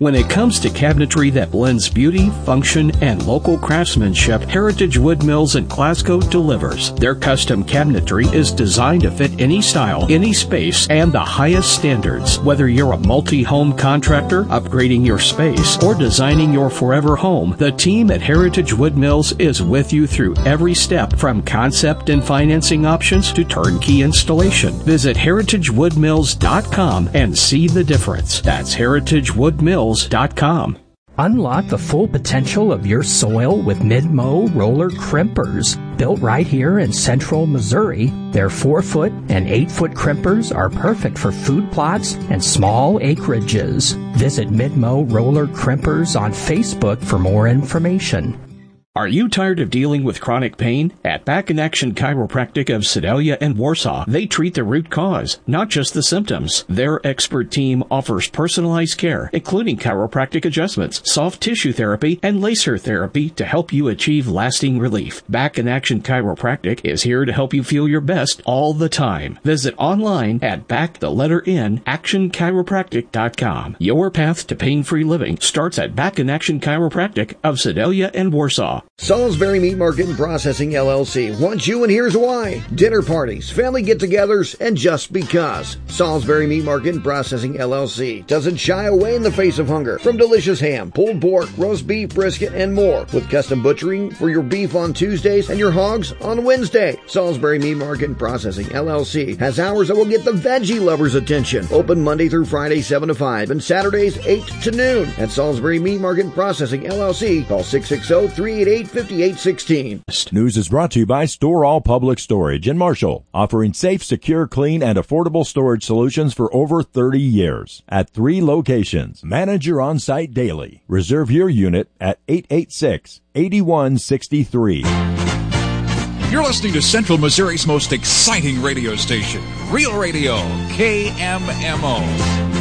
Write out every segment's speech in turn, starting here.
When it comes to cabinetry that blends beauty, function, and local craftsmanship, Heritage Wood Mills in Glasgow delivers. Their custom cabinetry is designed to fit any style, any space, and the highest standards. Whether you're a multi-home contractor, upgrading your space, or designing your forever home, the team at Heritage Wood Mills is with you through every step, from concept and financing options to turnkey installation. Visit heritagewoodmills.com and see the difference. That's heritagewoodmills.com. Unlock the full potential of your soil with Mid-Mow roller crimpers. Built right here in central Missouri, their 4-foot and 8-foot crimpers are perfect for food plots and small acreages. Visit Mid-Mow roller crimpers on Facebook for more information. Are you tired of dealing with chronic pain? At Back in Action Chiropractic of Sedalia and Warsaw, they treat the root cause, not just the symptoms. Their expert team offers personalized care, including chiropractic adjustments, soft tissue therapy, and laser therapy to help you achieve lasting relief. Back in Action Chiropractic is here to help you feel your best all the time. Visit online at actionchiropractic.com. Your path to pain-free living starts at Back in Action Chiropractic of Sedalia and Warsaw. Salisbury Meat Market and Processing LLC wants you, and here's why. Dinner parties, family get-togethers, and just because. Salisbury Meat Market and Processing LLC doesn't shy away in the face of hunger from delicious ham, pulled pork, roast beef, brisket, and more, with custom butchering for your beef on Tuesdays and your hogs on Wednesday. Salisbury Meat Market and Processing LLC has hours that will get the veggie lovers' attention. Open Monday through Friday 7 to 5 and Saturdays 8 to noon. At Salisbury Meat Market and Processing LLC, call 660-388-5816. News is brought to you by Store All Public Storage in Marshall, offering safe, secure, clean, and affordable storage solutions for over 30 years. At 3 locations. Manage your on-site daily. Reserve your unit at 886-8163. You're listening to Central Missouri's most exciting radio station, Real Radio, KMMO.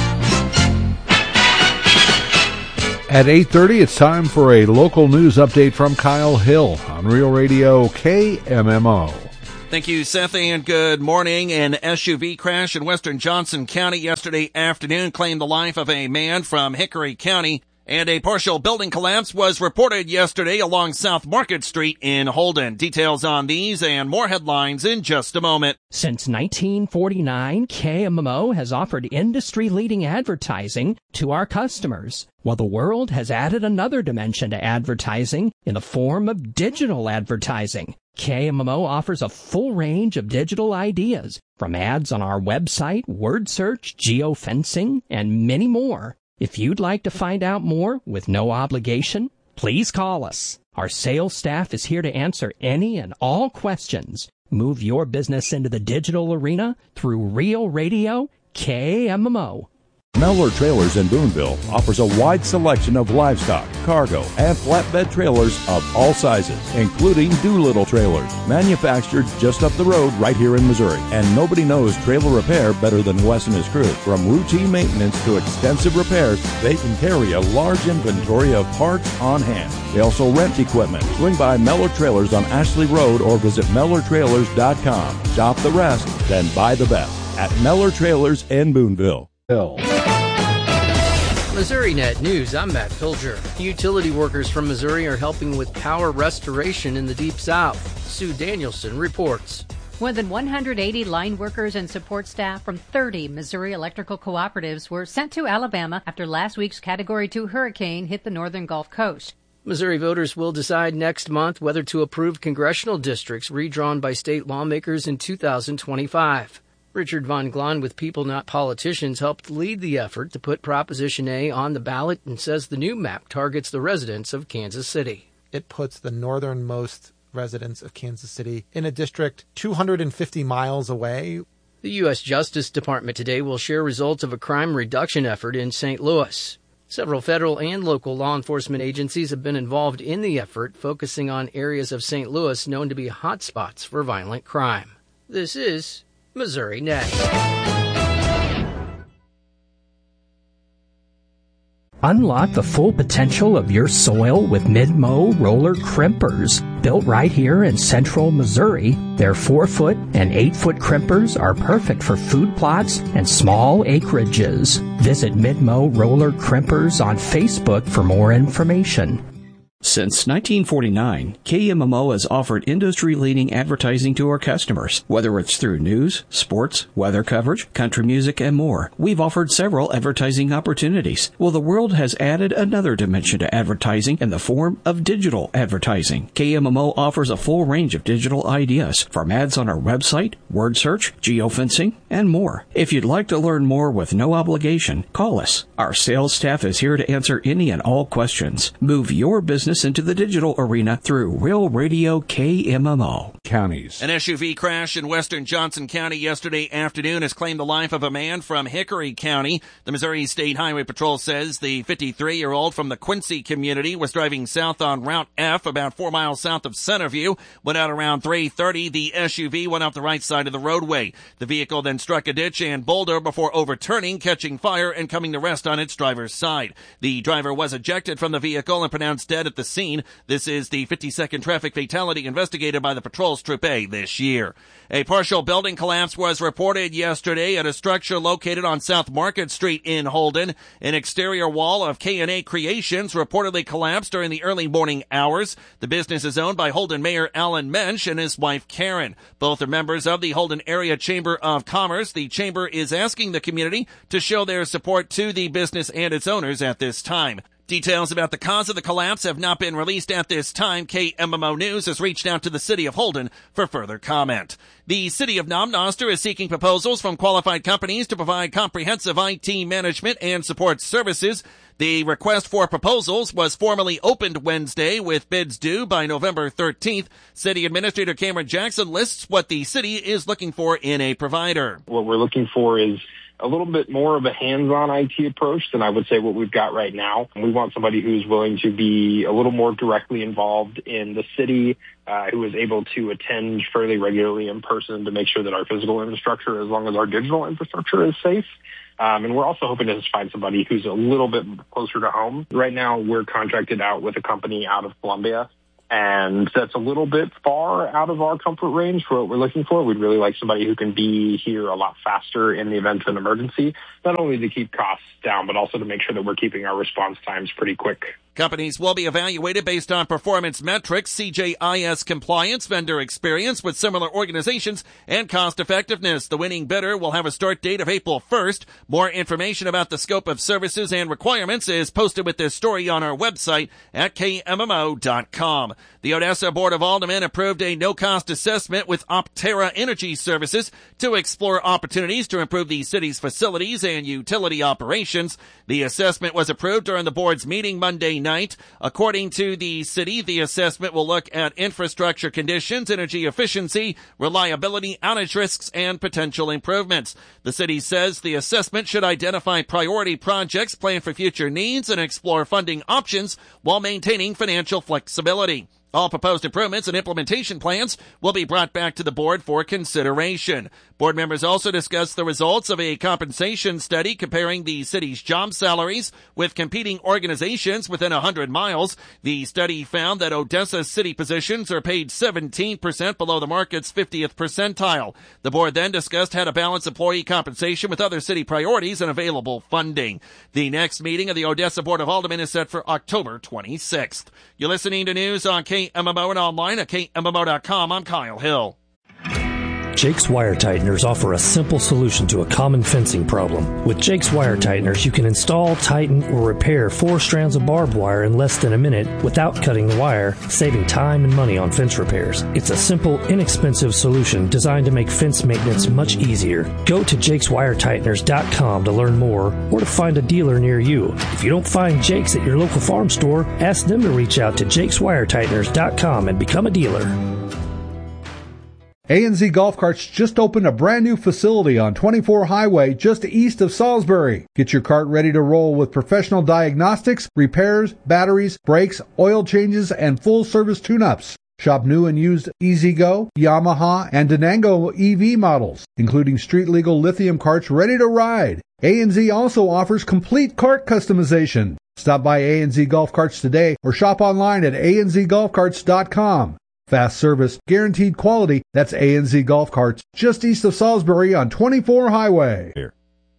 At 8:30, it's time for a local news update from Kyle Hill on Real Radio KMMO. Thank you, Seth, and good morning. An SUV crash in western Johnson County yesterday afternoon claimed the life of a man from Hickory County, and a partial building collapse was reported yesterday along South Market Street in Holden. Details on these and more headlines in just a moment. Since 1949, KMMO has offered industry-leading advertising to our customers, while the world has added another dimension to advertising in the form of digital advertising. KMMO offers a full range of digital ideas, from ads on our website, word search, geofencing, and many more. If you'd like to find out more with no obligation, please call us. Our sales staff is here to answer any and all questions. Move your business into the digital arena through Real Radio KMMO. Mellor Trailers in Boonville offers a wide selection of livestock, cargo, and flatbed trailers of all sizes, including Doolittle trailers, manufactured just up the road right here in Missouri. And nobody knows trailer repair better than Wes and his crew. From routine maintenance to extensive repairs, they can carry a large inventory of parts on hand. They also rent equipment. Swing by Mellor Trailers on Ashley Road or visit MellerTrailers.com. Shop the rest, then buy the best at Mellor Trailers in Boonville. MissouriNet News, I'm Matt Pilger. Utility workers from Missouri are helping with power restoration in the Deep South. Sue Danielson reports. More than 180 line workers and support staff from 30 Missouri electrical cooperatives were sent to Alabama after last week's Category 2 hurricane hit the northern Gulf Coast. Missouri voters will decide next month whether to approve congressional districts redrawn by state lawmakers in 2025. Richard Von Glahn with People Not Politicians helped lead the effort to put Proposition A on the ballot and says the new map targets the residents of Kansas City. It puts the northernmost residents of Kansas City in a district 250 miles away. The U.S. Justice Department today will share results of a crime reduction effort in St. Louis. Several federal and local law enforcement agencies have been involved in the effort, focusing on areas of St. Louis known to be hotspots for violent crime. This is MissouriNet. Unlock the full potential of your soil with Mid-Mow roller crimpers. Built right here in central Missouri, Their 4-foot and 8-foot crimpers are perfect for food plots and small acreages. Visit Midmo Roller Crimpers on Facebook for more information. Since 1949, KMMO has offered industry-leading advertising to our customers. Whether it's through news, sports, weather coverage, country music, and more, we've offered several advertising opportunities. Well, the world has added another dimension to advertising in the form of digital advertising. KMMO offers a full range of digital ideas, from ads on our website, word search, geofencing, and more. If you'd like to learn more with no obligation, call us. Our sales staff is here to answer any and all questions. Move your business into the digital arena through Real Radio KMMO. Counties. An SUV crash in western Johnson County yesterday afternoon has claimed the life of a man from Hickory County. The Missouri State Highway Patrol says the 53-year-old from the Quincy community was driving south on Route F about 4 miles south of Centerview. When at around 3:30, the SUV went off the right side of the roadway. The vehicle then struck a ditch and boulder before overturning, catching fire, and coming to rest on its driver's side. The driver was ejected from the vehicle and pronounced dead at the scene. This is the 52nd traffic fatality investigated by the patrol's Troop A this year. A partial building collapse was reported yesterday at a structure located on South Market Street in Holden. An exterior wall of K&A Creations reportedly collapsed during the early morning hours. The business is owned by Holden Mayor Alan Mensch and his wife Karen. Both are members of the Holden Area Chamber of Commerce. The chamber is asking the community to show their support to the business and its owners at this time. Details about the cause of the collapse have not been released at this time. KMMO News has reached out to the city of Holden for further comment. The city of Nomnoster is seeking proposals from qualified companies to provide comprehensive IT management and support services. The request for proposals was formally opened Wednesday with bids due by November 13th. City Administrator Cameron Jackson lists what the city is looking for in a provider. What we're looking for is a little bit more of a hands-on IT approach than I would say what we've got right now. We want somebody who's willing to be a little more directly involved in the city, who is able to attend fairly regularly in person to make sure that our physical infrastructure, as long as our digital infrastructure, is safe. And we're also hoping to just find somebody who's a little bit closer to home. Right now, we're contracted out with a company out of Columbia, and that's a little bit far out of our comfort range for what we're looking for. We'd really like somebody who can be here a lot faster in the event of an emergency, not only to keep costs down, but also to make sure that we're keeping our response times pretty quick. Companies will be evaluated based on performance metrics, CJIS compliance, vendor experience with similar organizations, and cost effectiveness. The winning bidder will have a start date of April 1st. More information about the scope of services and requirements is posted with this story on our website at KMMO.com. The Odessa Board of Aldermen approved a no-cost assessment with Optera Energy Services to explore opportunities to improve the city's facilities and utility operations. The assessment was approved during the board's meeting Monday night. According to the city, the assessment will look at infrastructure conditions, energy efficiency, reliability, outage risks, and potential improvements. The city says the assessment should identify priority projects, plan for future needs, and explore funding options while maintaining financial flexibility. All proposed improvements and implementation plans will be brought back to the board for consideration. Board members also discussed the results of a compensation study comparing the city's job salaries with competing organizations within 100 miles. The study found that Odessa city positions are paid 17% below the market's 50th percentile. The board then discussed how to balance employee compensation with other city priorities and available funding. The next meeting of the Odessa Board of Aldermen is set for October 26th. You're listening to news on KMMO and online at KMMO.com. I'm Kyle Hill. Jake's Wire Tighteners offer a simple solution to a common fencing problem. With Jake's Wire Tighteners, you can install, tighten, or repair 4 strands of barbed wire in less than a minute without cutting the wire, saving time and money on fence repairs. It's a simple, inexpensive solution designed to make fence maintenance much easier. Go to jakeswiretighteners.com to learn more or to find a dealer near you. If you don't find Jake's at your local farm store, ask them to reach out to jakeswiretighteners.com and become a dealer. A&Z Golf Carts just opened a brand new facility on 24 Highway just east of Salisbury. Get your cart ready to roll with professional diagnostics, repairs, batteries, brakes, oil changes, and full-service tune-ups. Shop new and used E-Z-Go, Yamaha, and Denango EV models, including street-legal lithium carts ready to ride. A&Z also offers complete cart customization. Stop by A&Z Golf Carts today or shop online at anzgolfcarts.com. Fast service, guaranteed quality. That's A&Z Golf Carts, just east of Salisbury on 24 Highway. Here.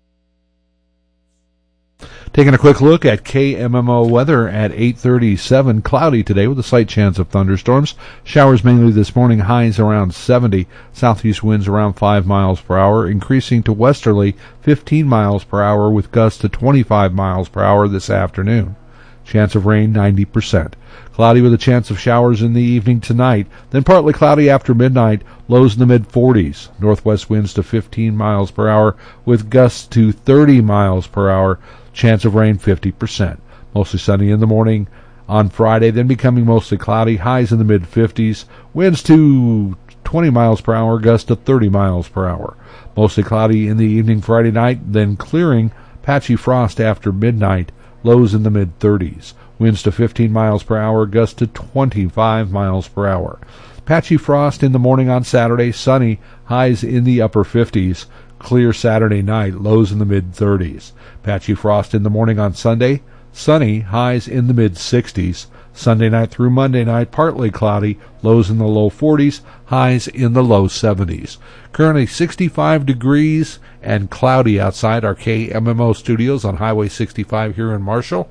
Taking a quick look at KMMO weather at 8:37. Cloudy today with a slight chance of thunderstorms. Showers mainly this morning, highs around 70. Southeast winds around 5 miles per hour, increasing to westerly 15 miles per hour with gusts to 25 miles per hour this afternoon. Chance of rain 90%. Cloudy with a chance of showers in the evening tonight, then partly cloudy after midnight, lows in the mid-40s. Northwest winds to 15 miles per hour with gusts to 30 miles per hour. Chance of rain 50%. Mostly sunny in the morning on Friday, then becoming mostly cloudy. Highs in the mid-50s. Winds to 20 miles per hour, gusts to 30 miles per hour. Mostly cloudy in the evening Friday night, then clearing. Patchy frost after midnight. Lows in the mid-30s. Winds to 15 miles per hour, gusts to 25 miles per hour. Patchy frost in the morning on Saturday. Sunny. Highs in the upper 50s. Clear Saturday night, lows in the mid-30s. Patchy frost in the morning on Sunday. Sunny, highs in the mid-60s. Sunday night through Monday night, partly cloudy, lows in the low 40s, highs in the low 70s. Currently 65 degrees and cloudy outside our KMMO studios on Highway 65 here in Marshall.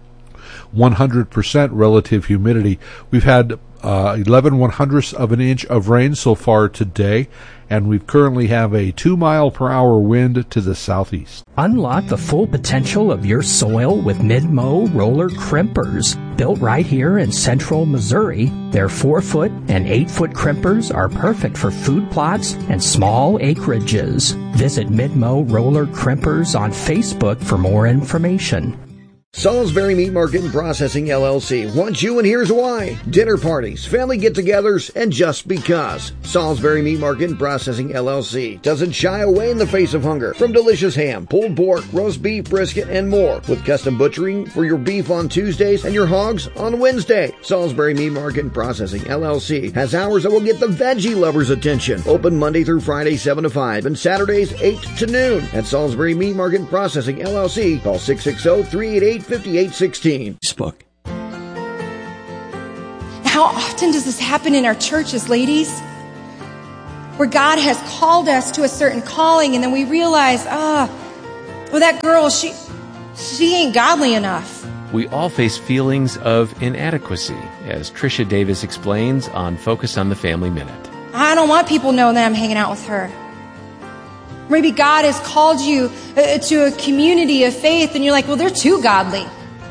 100% relative humidity. We've had 11/100ths of an inch of rain so far today, and we currently have a 2-mile-per-hour wind to the southeast. Unlock the full potential of your soil with Mid-Mow roller crimpers. Built right here in central Missouri, their 4-foot and 8-foot crimpers are perfect for food plots and small acreages. Visit Mid-Mow roller crimpers on Facebook for more information. Salisbury Meat Market and Processing LLC wants you, and here's why. Dinner parties, family get-togethers, and just because. Salisbury Meat Market and Processing LLC doesn't shy away in the face of hunger. From delicious ham, pulled pork, roast beef, brisket, and more. With custom butchering for your beef on Tuesdays and your hogs on Wednesday. Salisbury Meat Market and Processing LLC has hours that will get the veggie lovers' attention. Open Monday through Friday 7 to 5 and Saturdays 8 to noon. At Salisbury Meat Market and Processing LLC, call 660-388-5816. How often does this happen in our churches, ladies? Where God has called us to a certain calling, and then we realize, well, that girl, she ain't godly enough. We all face feelings of inadequacy, as Tricia Davis explains on Focus on the Family Minute. I don't want people knowing that I'm hanging out with her. Maybe God has called you to a community of faith, and you're like, well, they're too godly.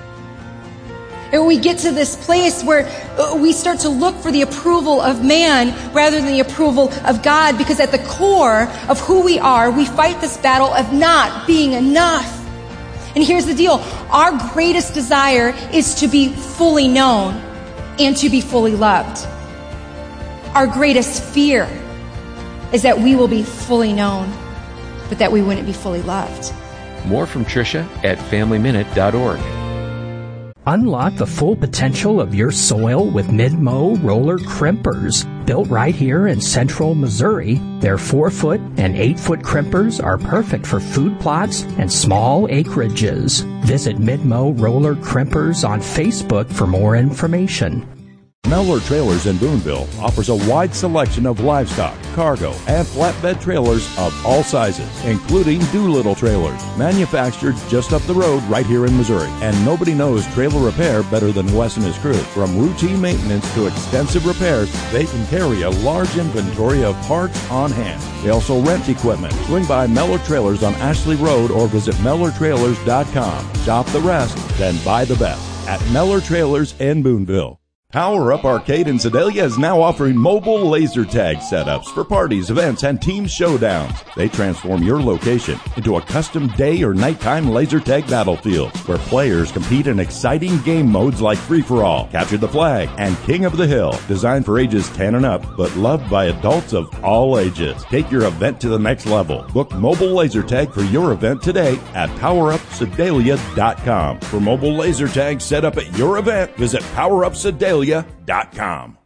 And we get to this place where we start to look for the approval of man rather than the approval of God, because at the core of who we are, we fight this battle of not being enough. And here's the deal. Our greatest desire is to be fully known and to be fully loved. Our greatest fear is that we will be fully known, but that we wouldn't be fully loved. More from Tricia at FamilyMinute.org. Unlock the full potential of your soil with Mid-Mow roller crimpers. Built right here in central Missouri, their 4-foot and 8-foot crimpers are perfect for food plots and small acreages. Visit Mid-Mow roller crimpers on Facebook for more information. Mellor Trailers in Boonville offers a wide selection of livestock, cargo, and flatbed trailers of all sizes, including Doolittle trailers, manufactured just up the road right here in Missouri. And nobody knows trailer repair better than Wes and his crew. From routine maintenance to extensive repairs, they can carry a large inventory of parts on hand. They also rent equipment. Swing by Mellor Trailers on Ashley Road or visit MellorTrailers.com. Shop the rest, then buy the best at Mellor Trailers in Boonville. Power Up Arcade in Sedalia is now offering mobile laser tag setups for parties, events, and team showdowns. They transform your location into a custom day or nighttime laser tag battlefield where players compete in exciting game modes like Free-for-All, Capture the Flag, and King of the Hill. Designed for ages 10 and up, but loved by adults of all ages. Take your event to the next level. Book mobile laser tag for your event today at PowerUpSedalia.com. For mobile laser tag set up at your event, visit PowerUpSedalia.com.